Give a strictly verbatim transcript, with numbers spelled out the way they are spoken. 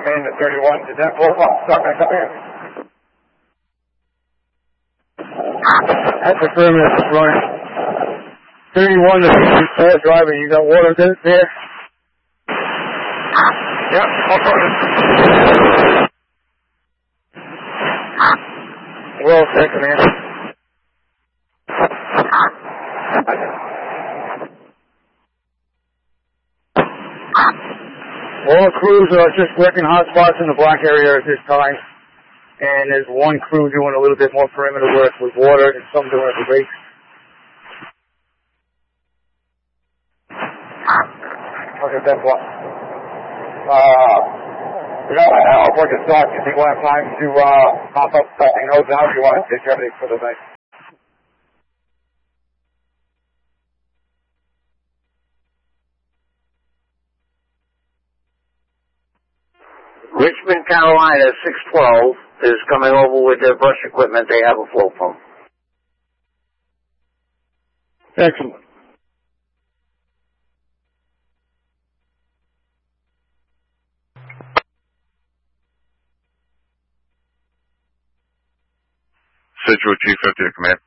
in to thirty-one to ten. Full stop. Stop back up here. That's affirmative, it's running. thirty-one to fifty-four driving. You got water there? Yep, all sorted. Well, thank you, man. All crews are just working hotspots in the black area at this time. And there's one crew doing a little bit more perimeter work with water and some doing it with brakes. Okay, that's what. Uh, you know, I'll work a start. You think we'll have time to uh, pop up something notes out if you want to take everything for the night? Richmond, Carolina, six twelve is coming over with their brush equipment. They have a flow pump. Excellent. Central Chief fifty to command.